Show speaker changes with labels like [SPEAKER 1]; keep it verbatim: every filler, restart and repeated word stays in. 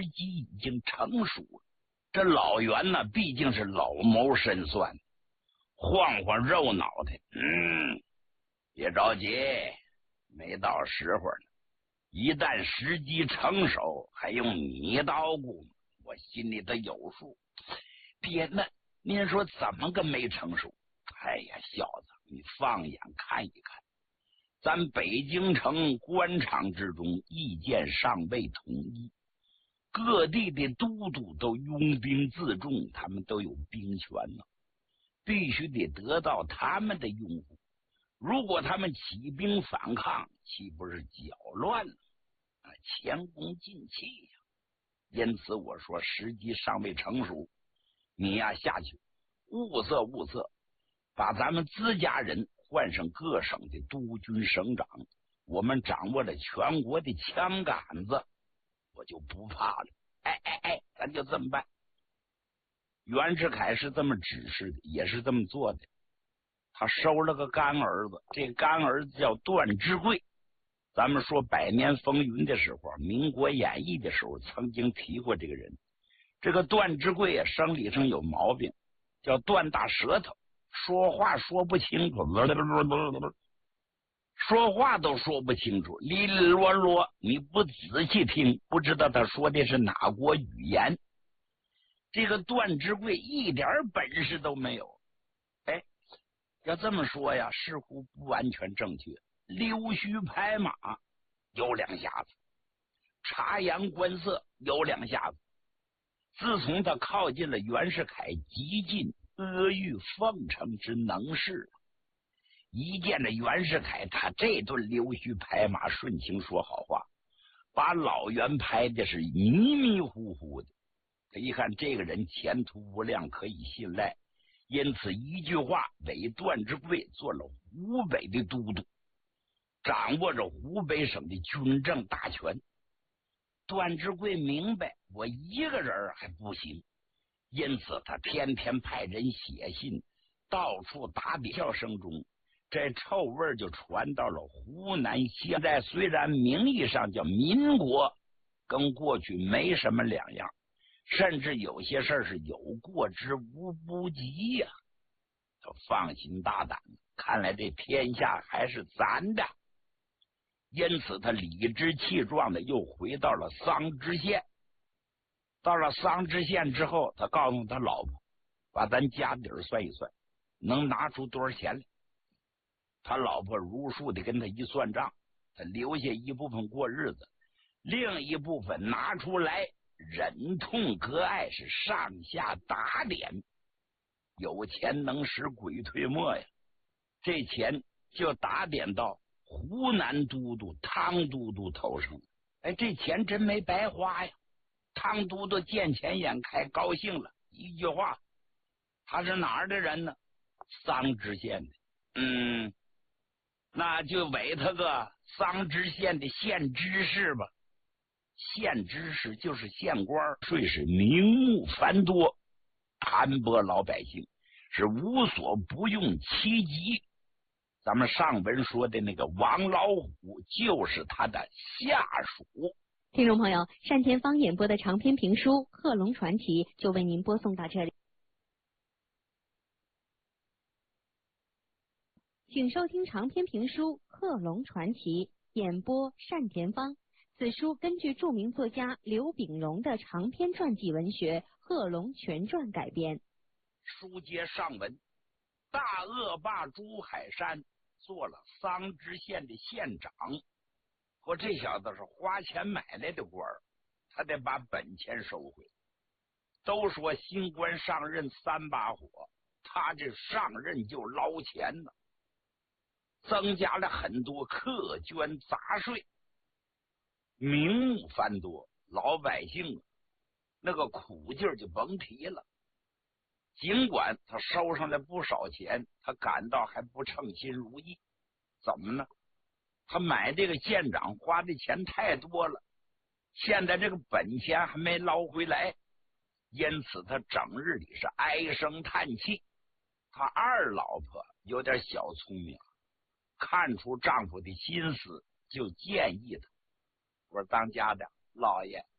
[SPEAKER 1] 时机已经成熟了。这老袁呢，毕竟是老谋深算，晃晃肉脑袋，嗯，别着急，没到时候呢。一旦时机成熟，还用你捣鼓吗？我心里头有数。别那，您说怎么个没成熟？哎呀，小子，你放眼看一看，咱北京城官场之中，意见尚未统一，各地的都督都拥兵自重，他们都有兵权呢，必须得得到他们的拥护。如果他们起兵反抗，岂不是搅乱了啊？前功尽弃呀！因此我说时机尚未成熟，你呀下去物色物色，把咱们自家人换上各省的督军省长，我们掌握了全国的枪杆子，我就不怕了。哎哎哎，咱就这么办。袁世凯是这么指示的，也是这么做的。他收了个干儿子，这干儿子叫段芝贵。咱们说百年风云的时候，民国演义的时候曾经提过这个人。这个段芝贵啊，生理上有毛病，叫段大舌头，说话说不清楚，说话都说不清楚，哩哩啰啰，你不仔细听，不知道他说的是哪国语言。这个段芝贵一点本事都没有。哎，要这么说呀，似乎不完全正确。溜须拍马有两下子，察言观色有两下子。自从他靠近了袁世凯，极尽阿谀奉承之能事，一见着袁世凯，他这顿溜须拍马，顺情说好话，把老袁拍的是迷迷糊糊的。他一看这个人前途无量，可以信赖，因此一句话委段芝贵做了湖北的都督，掌握着湖北省的军政大权。段芝贵明白我一个人还不行，因此他天天派人写信，到处打点。笑声中，这臭味就传到了湖南。现在虽然名义上叫民国，跟过去没什么两样，甚至有些事儿是有过之无不及呀、啊。他放心大胆，看来这天下还是咱的。因此他理直气壮的又回到了桑植县。到了桑植县之后，他告诉他老婆，把咱家底儿算一算，能拿出多少钱来。他老婆如数的跟他一算账，他留下一部分过日子，另一部分拿出来忍痛割爱，是上下打点。有钱能使鬼推磨呀，这钱就打点到湖南都督汤都督头上。哎，这钱真没白花呀。汤都督见钱眼开，高兴了，一句话，他是哪儿的人呢？桑植县的。嗯，那就委他个桑植县的县知事吧。县知事就是县官，税是名目繁多，盘剥老百姓，是无所不用其极。咱们上文说的那个王老虎就是他的下属。
[SPEAKER 2] 听众朋友，单田芳演播的长篇评书《贺龙传奇》就为您播送到这里，请收听长篇评书《贺龙传奇》，演播单田芳。此书根据著名作家刘秉荣的长篇传记文学《贺龙全传》改编。
[SPEAKER 1] 书接上文，大恶霸朱海山做了桑植县的县长。说这小子是花钱买来的官儿，他得把本钱收回。都说新官上任三把火，他这上任就捞钱呢，增加了很多课捐杂税，名目繁多，老百姓那个苦劲儿就甭提了。尽管他收上来不少钱，他感到还不称心如意。怎么呢？他买这个县长花的钱太多了，现在这个本钱还没捞回来，因此他整日里是唉声叹气。他二老婆有点小聪明，看出丈夫的心思，就建议他，我说当家的老爷，